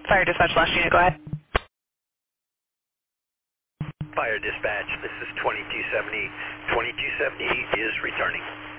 Fire dispatch last unit, go ahead. Fire dispatch, this is 2270. 2270 is returning.